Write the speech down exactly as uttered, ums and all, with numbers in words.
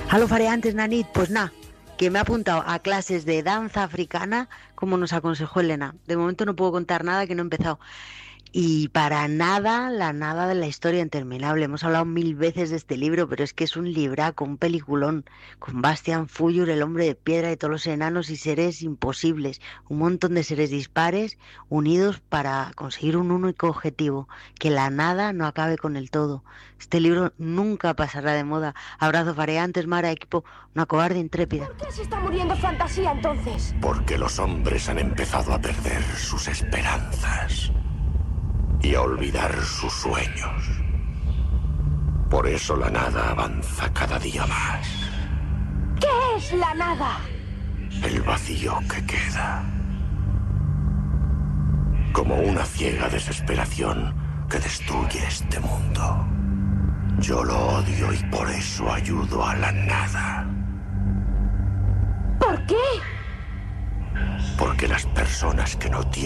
Aló, fareantes, Nanit, pues nada, que me ha apuntado a clases de danza africana, como nos aconsejó Elena. De momento no puedo contar nada, que no he empezado. Y para nada, la nada de la historia interminable. Hemos hablado mil veces de este libro, pero es que es un libraco, un peliculón, con Bastian Fuyur, el hombre de piedra, y todos los enanos y seres imposibles. Un montón de seres dispares unidos para conseguir un único objetivo, que la nada no acabe con el todo. Este libro nunca pasará de moda. Abrazo, fareantes, Mara, equipo, una cobarde intrépida. ¿Por qué se está muriendo Fantasía entonces? Porque los hombres han empezado a perder sus esperanzas y a olvidar sus sueños. Por eso la nada avanza cada día más. ¿Qué es la nada? El vacío que queda. Como una ciega desesperación que destruye este mundo. Yo lo odio y por eso ayudo a la nada. ¿Por qué? Porque las personas que no tienen